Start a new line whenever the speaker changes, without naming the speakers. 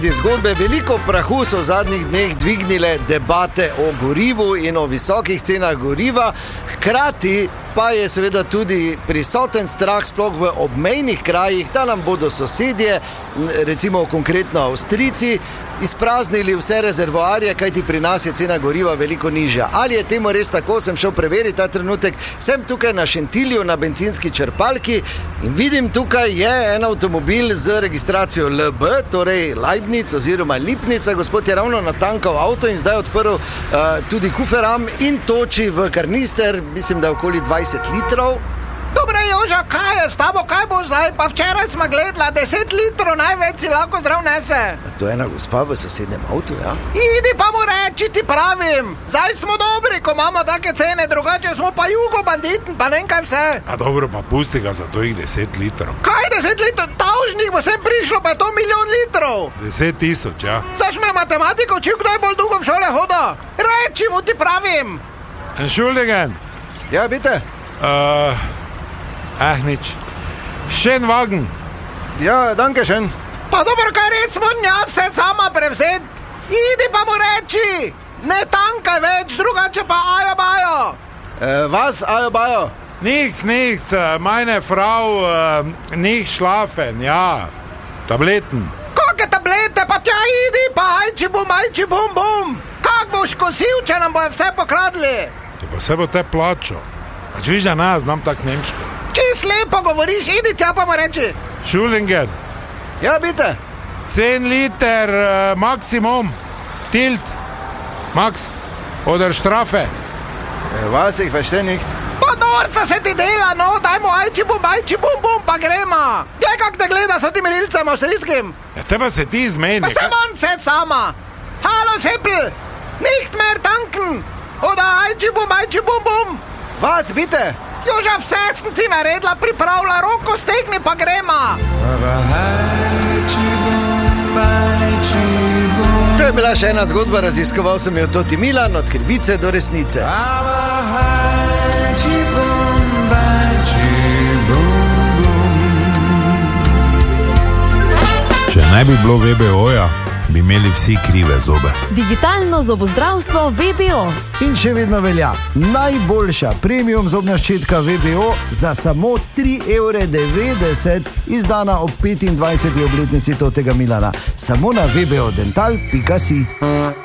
Zgodbe veliko prahu so v zadnjih dneh dvignile debate o gorivu in o visokih cenah goriva, hkrati pa je seveda tudi prisoten strah sploh v obmejnih krajih, da nam bodo sosedje, recimo konkretno Avstrijci, izpraznili vse rezervoarje, kajti pri nas je cena goriva veliko nižja. Ali je temu res tako, sem šel preveriti ta trenutek, sem tukaj na Šentilju na bencinski črpalki in vidim, tukaj je en avtomobil z registracijo LB, torej Leibniz oziroma Lipnica. Gospod je ravno natankal avto in zdaj odprl tudi kuferam in toči v karnister, mislim, da je okoli 20 litrov.
Dobre, Joža, kaj je s tabo, kaj bo zdaj? Pa včeraj smo gledala 10 litrov, največ si lahko zdrav nese.
To je ena gospa v sosednjem avtu, ja?
Idi pa mu reči, ti pravim. Zdaj smo dobri, ko imamo take cene, drugače smo pa jugobanditen, pa ne kaj vse.
A dobro, pa pusti ga za to jih 10 litrov.
Kaj 10 litrov? Tavžnih bo sem prišlo, pa je to 1 milijon litrov.
10 000, ja.
Saš me matematiko učil, kdo je bolj dolgo v šole hoda? Reči mu, ti pravim.
Entschuldigen.
Ja, bitte.
Nič. Schön Wagen.
Ja, danke schön.
Pa dobro, kaj reč smo njas se sama prevzeti. Idi pa mu reči. Ne tankaj več, drugače pa ajo bajo.
Was, ajo bajo?
Nichts, meine Frau, nicht schlafen, ja. Tabletten.
Kakve tablete, pa tja idi, pa ajči bum, bum. Kak boš kosil, če nam bojo vse pokradli?
To pa se bo te plačal. Pač viš, da nas znam tak nemško.
Čist lepo govoriš, idi tja pa mu reči.
Entschuldigen.
Ja, bitte.
10 Liter Maximum. Tilt. Max. Oder Strafe.
Was, ich verstehe nicht.
Pa norca se ti dela, no, daj mu ajči bum, pa grema. Glej, kak te gleda s tim rilcem avstrijskim.
Ja, teba se ti izmeni.
Pa se on se sama. Hallo, Seppel. Nicht mehr tanken. Oder ajči bum.
Was, bitte?
Joža, vse sem ti naredila, pripravila, roko stegni pa grema.
To je bila še ena zgodba, raziskoval sem jo Toti Milan, od krivice do resnice.
Če ne bi bilo VBO-ja, bi imeli vsi krive zobe.
Digitalno zobozdravstvo VBO.
In še vedno velja najboljša premium zobna ščetka VBO za samo 3,90 €, izdana ob 25. obletnici Totega Milana. Samo na vbodental.si.